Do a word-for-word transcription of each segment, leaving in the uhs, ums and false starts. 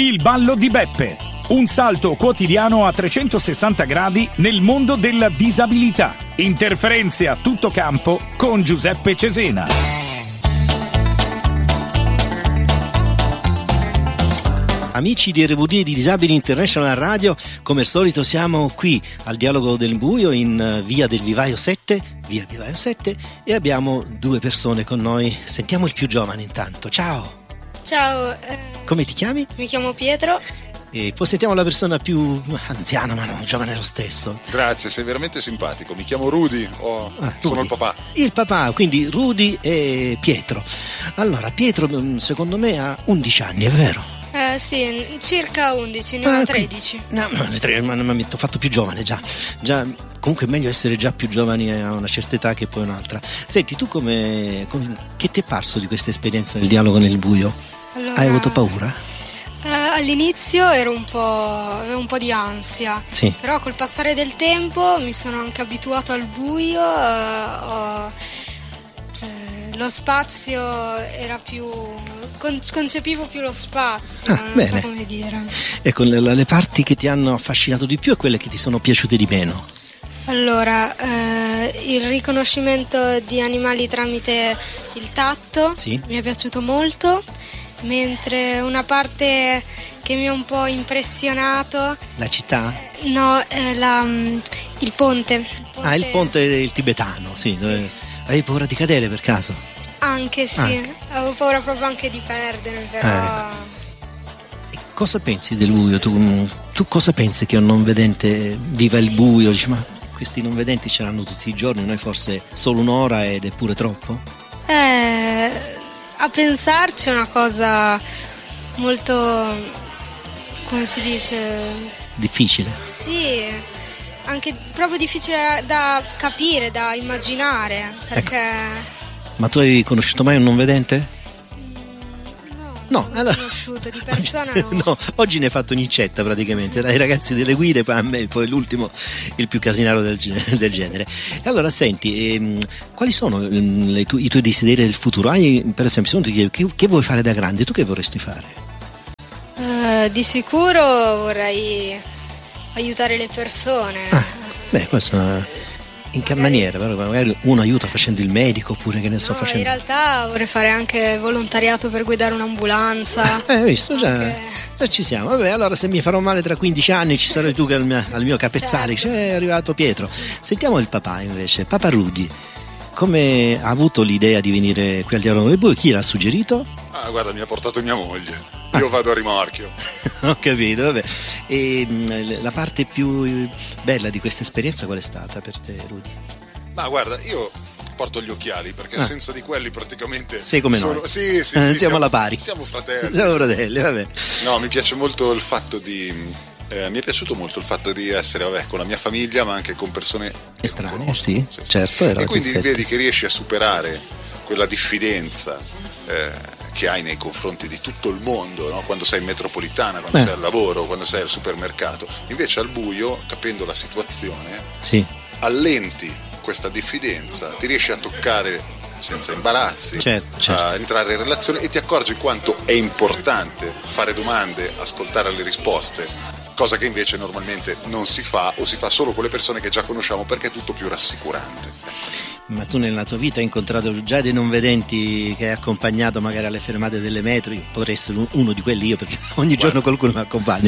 Il ballo di Beppe. Un salto quotidiano a trecentosessanta gradi nel mondo della disabilità. Interferenze a tutto campo con Giuseppe Cesena. Amici di R V D e di Disabili International Radio, come al solito siamo qui al Dialogo del Buio in via del Vivaio sette, via Vivaio sette, e abbiamo due persone con noi. Sentiamo il più giovane intanto. Ciao. Ciao. Eh, come ti chiami? Mi chiamo Pietro. E poi sentiamo la persona più anziana, ma no, giovane lo stesso. Grazie, sei veramente simpatico. Mi chiamo Rudy, oh, ah, Rudy. Sono il papà. Il papà, quindi Rudy e Pietro. Allora, Pietro secondo me ha undici anni, è vero? Eh sì, circa undici, ne ho ah, tredici. No, no, ma mi ho fatto più giovane già. Già, comunque è meglio essere già più giovani a una certa età che poi un'altra. Senti, tu come, come che ti è parso di questa esperienza del dialogo nel buio? Allora, hai avuto paura? Eh, all'inizio ero un po', avevo un po' di ansia, sì. Però col passare del tempo mi sono anche abituato al buio, eh, ho, eh, lo spazio era più... concepivo più lo spazio, ah, non bene. so come dire. Ecco, le, le parti che ti hanno affascinato di più e quelle che ti sono piaciute di meno? Allora, eh, il riconoscimento di animali tramite il tatto, sì. Mi è piaciuto molto, mentre una parte che mi ha un po' impressionato... La città? Eh, no, eh, la, il, ponte, il ponte. Ah, il ponte il tibetano, sì. sì. Dove... Avevi paura di cadere per caso? Anche sì, anche. Avevo paura proprio anche di perdere, però... Ah, ecco. Cosa pensi del buio? Tu, tu cosa pensi che un non vedente viva il buio? Dici, ma questi non vedenti ce l'hanno tutti i giorni, noi forse solo un'ora ed è pure troppo? Eh, a pensarci è una cosa molto, come si dice? Difficile? Sì, anche proprio difficile da capire, da immaginare, perché... Ecco. Ma tu hai conosciuto mai un non vedente? No, no, non allora... l'ho conosciuto di persona, no. No, oggi ne hai fatto un'incetta praticamente, dai ragazzi delle guide, poi a me, poi l'ultimo, il più casinaro del, del genere. E allora senti, ehm, quali sono le tu, i tuoi desideri del futuro? Hai, per esempio, se ti che, che vuoi fare da grande? Tu che vorresti fare? Uh, di sicuro vorrei aiutare le persone. Ah, beh, questo... In che maniera? Magari uno aiuta facendo il medico oppure che ne so no, facendo. In realtà vorrei fare anche volontariato per guidare un'ambulanza. Eh, hai visto? Già, anche... già ci siamo. Vabbè, allora se mi farò male tra quindici anni ci sarai tu che al mio, al mio capezzale. Certo. È arrivato Pietro. Sentiamo il papà invece. Papa Rudy, come ha avuto l'idea di venire qui al Dialogo del Buio? Chi l'ha suggerito? Ah, guarda, mi ha portato mia moglie. Io vado a rimorchio. Ho capito, vabbè. E la parte più bella di questa esperienza qual è stata per te, Rudy? Ma guarda, io porto gli occhiali perché ah. senza di quelli praticamente sei come sono... noi. Sì, sì, eh, sì, siamo, siamo alla pari. Siamo fratelli. Siamo fratelli, vabbè. No, mi piace molto il fatto di eh, mi è piaciuto molto il fatto di essere vabbè, con la mia famiglia, ma anche con persone estranee, sì, sì, certo. Era e quindi pizzetta. Vedi che riesci a superare quella diffidenza eh, che hai nei confronti di tutto il mondo, no? Quando sei in metropolitana, quando eh. sei al lavoro, quando sei al supermercato. Invece al buio, capendo la situazione, sì. allenti questa diffidenza, ti riesci a toccare senza imbarazzi, certo, certo. a entrare in relazione e ti accorgi quanto è importante fare domande, ascoltare le risposte, cosa che invece normalmente non si fa o si fa solo con le persone che già conosciamo perché è tutto più rassicurante. Ma tu nella tua vita hai incontrato già dei non vedenti che hai accompagnato magari alle fermate delle metro? Io potrei essere uno di quelli io perché ogni Guarda. giorno qualcuno mi accompagna.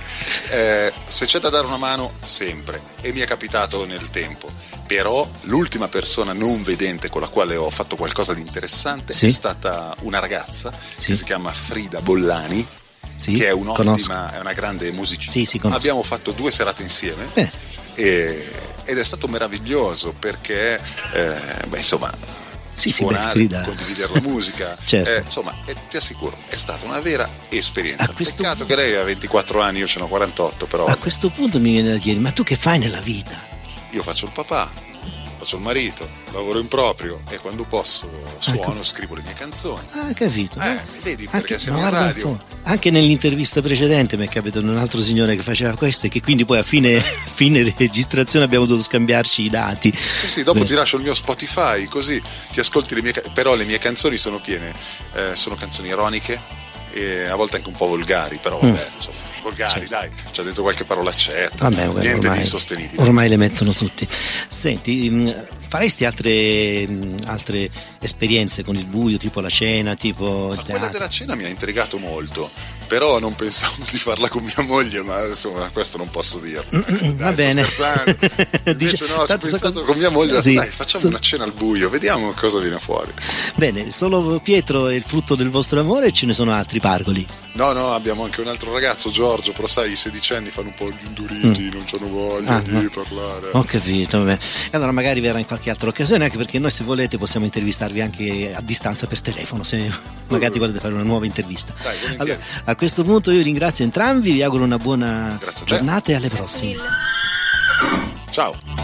eh, se c'è da dare una mano, sempre, e mi è capitato nel tempo. Però l'ultima persona non vedente con la quale ho fatto qualcosa di interessante sì. è stata una ragazza sì. che si chiama Frida Bollani, sì, che è un'ottima, conosco. È una grande musicista. Sì, sì, abbiamo fatto due serate insieme eh. e, ed è stato meraviglioso perché eh, beh, insomma sì, suonare, sì, condividere la musica certo. eh, insomma e ti assicuro è stata una vera esperienza. A questo peccato punto... che lei ha ventiquattro anni, io ce ne ho quarantotto, però a questo punto mi viene da dire, ma tu che fai nella vita? Io faccio il papà, faccio il marito, lavoro in proprio e quando posso suono, ecco. scrivo le mie canzoni. Ah, capito. Eh, vedi perché anche, siamo no, in radio. Anche nell'intervista precedente mi è capitato un altro signore che faceva questo e che quindi poi a fine, fine registrazione abbiamo dovuto scambiarci i dati. Sì, sì, dopo Beh. ti lascio il mio Spotify così ti ascolti le mie, però le mie canzoni sono piene, eh, sono canzoni ironiche, e a volte anche un po' volgari, però vabbè, mm. insomma, volgari, certo. Dai, c'è dentro qualche parolaccetta, vabbè, niente ormai, di insostenibile. Ormai le mettono tutti. Senti, faresti altre, altre esperienze con il buio, tipo la cena, tipo il ma teatro? Quella della cena mi ha intrigato molto, però non pensavo di farla con mia moglie, ma insomma questo non posso dirlo. Dai, va bene. Invece Dice, no, ci ho pensato so... con mia moglie, sì, dai, facciamo so... una cena al buio, vediamo cosa viene fuori. Bene, solo Pietro è il frutto del vostro amore e ce ne sono altri pargoli? No, no, abbiamo anche un altro ragazzo, Giorgio, però sai, i sedici anni fanno un po' gli induriti, mm. non c'hanno voglia ah, di no. parlare. Ho capito, vabbè. E allora magari verrà in qualche altra occasione, anche perché noi, se volete, possiamo intervistarvi anche a distanza per telefono, se magari uh. volete fare una nuova intervista. Dai, allora, a questo punto io ringrazio entrambi, vi auguro una buona giornata e alle prossime. Ciao.